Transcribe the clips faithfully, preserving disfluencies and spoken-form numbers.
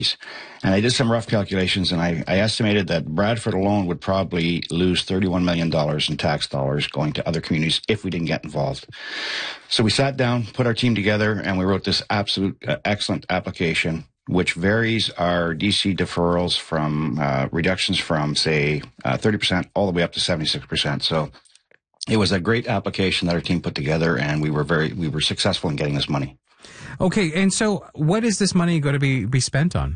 And I did some rough calculations, and I, I estimated that Bradford alone would probably lose thirty-one million dollars in tax dollars going to other communities if we didn't get involved. So we sat down, put our team together, and we wrote this absolute uh, excellent application, which varies our D C deferrals from uh, reductions from, say, uh, thirty percent all the way up to seventy-six percent. So it was a great application that our team put together, and we were very we were successful in getting this money. Okay, and so what is this money going to be, be spent on?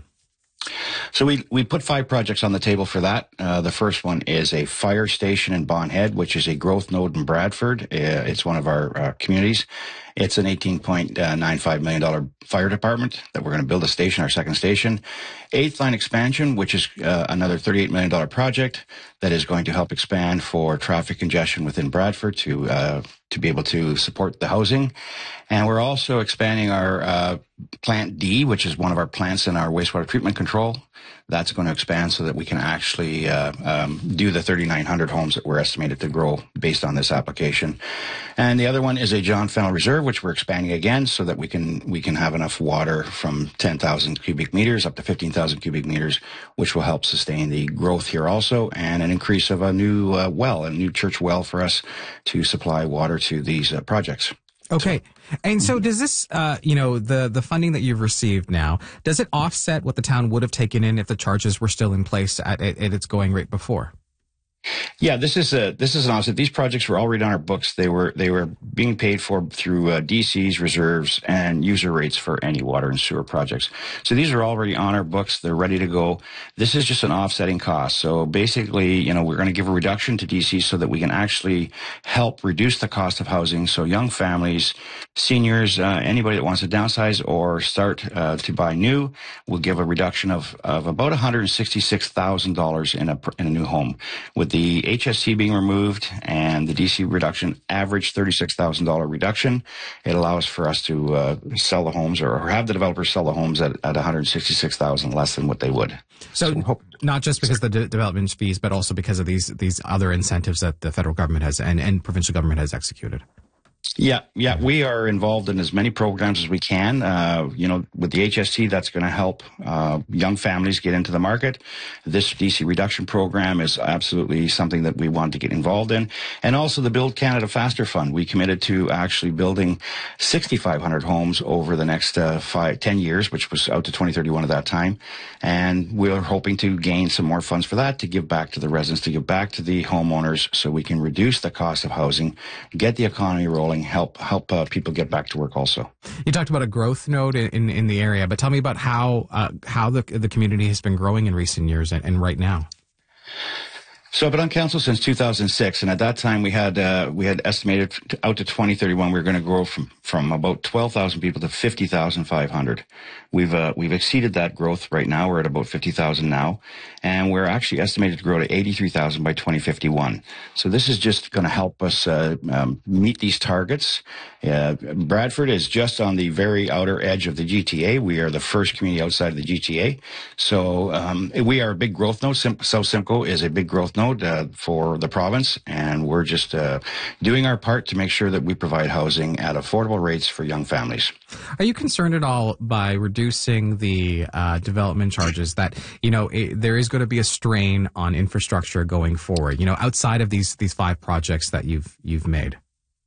So we we put five projects on the table for that. Uh, the first one is a fire station in Bon Head, which is a growth node in Bradford. Uh, it's one of our uh, communities. It's an eighteen point nine five million dollars fire department that we're going to build a station, our second station. Eighth line expansion, which is uh, another thirty-eight million dollars project that is going to help expand for traffic congestion within Bradford to uh, to be able to support the housing. And we're also expanding our uh, Plant D, which is one of our plants in our wastewater treatment control. That's going to expand so that we can actually uh, um, do the thirty-nine hundred homes that we're estimated to grow based on this application. And the other one is a John Fennell Reserve, which we're expanding again so that we can we can have enough water from ten thousand cubic meters up to fifteen thousand cubic meters, which will help sustain the growth here also, and an increase of a new uh, well, a new church well for us to supply water to these uh, projects. Okay. And so does this, uh, you know, the, the funding that you've received now, does it offset what the town would have taken in if the charges were still in place at, at, at its going rate before? Yeah, this is a this is an offset. These projects were already on our books. They were they were being paid for through uh, D Cs, reserves, and user rates for any water and sewer projects. So these are already on our books. They're ready to go. This is just an offsetting cost. So basically, you know, we're going to give a reduction to D C so that we can actually help reduce the cost of housing. So young families, seniors, uh, anybody that wants to downsize or start uh, to buy new, will give a reduction of of about one hundred sixty-six thousand dollars in a in a new home. With the H S C being removed and the D C reduction, average thirty-six thousand dollars reduction, it allows for us to uh, sell the homes or, or have the developers sell the homes at, at one hundred sixty-six thousand dollars less than what they would. So, so hope, not just because of the de- development fees, but also because of these these other incentives that the federal government has and, and provincial government has executed. Yeah, yeah, we are involved in as many programs as we can. Uh, you know, with the H S C, that's going to help uh, young families get into the market. This D C reduction program is absolutely something that we want to get involved in. And also the Build Canada Faster Fund. We committed to actually building sixty-five hundred homes over the next uh, five, ten years, which was out to twenty thirty-one at that time. And we're hoping to gain some more funds for that to give back to the residents, to give back to the homeowners so we can reduce the cost of housing, get the economy rolling, help help uh, people get back to work also. You talked about a growth node in, in, in the area, but tell me about how uh, how the the community has been growing in recent years and, and right now. So I've been on council since two thousand six, and at that time we had uh, we had estimated to, out to twenty thirty-one we were going to grow from from about twelve thousand people to fifty thousand five hundred. We've uh, we've exceeded that growth right now. We're at about fifty thousand now, and we're actually estimated to grow to eighty-three thousand by twenty fifty-one. So this is just going to help us uh, um, meet these targets. Uh, Bradford is just on the very outer edge of the G T A. We are the first community outside of the G T A, so um, we are a big growth node. Sim- South Simcoe is a big growth node uh, for the province, and we're just uh, doing our part to make sure that we provide housing at affordable rates for young families. Are you concerned at all by reducing the uh, development charges that, you know, it, there is going to be a strain on infrastructure going forward, you know, outside of these these five projects that you've you've made?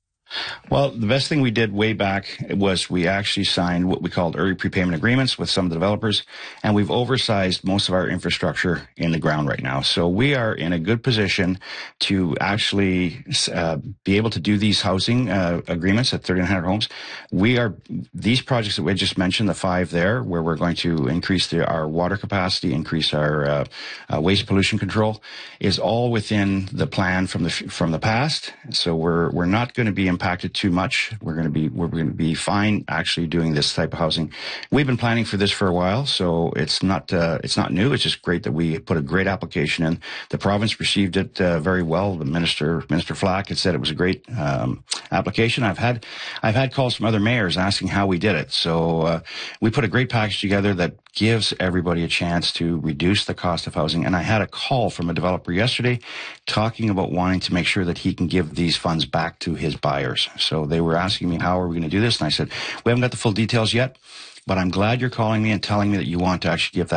Well, the best thing we did way back was we actually signed what we called early prepayment agreements with some of the developers, and we've oversized most of our infrastructure in the ground right now. So we are in a good position to actually uh, be able to do these housing uh, agreements at thirty-nine hundred homes. We are, these projects that we just mentioned, the five there, where we're going to increase the, our water capacity, increase our uh, uh, waste pollution control, is all within the plan from the from the past. So we're we're not going to be impacted too much. We're going to be we're going to be fine actually doing this type of housing. We've been planning for this for a while, so it's not uh, it's not new. It's just great that we put a great application in. The province received it uh, very well. The minister Minister Flack had said it was a great um, application. I've had I've had calls from other mayors asking how we did it. So uh, we put a great package together that gives everybody a chance to reduce the cost of housing. And I had a call from a developer yesterday talking about wanting to make sure that he can give these funds back to his buyers. So they were asking me, how are we going to do this? And I said, we haven't got the full details yet. but I'm glad you're calling me and telling me that you want to actually give that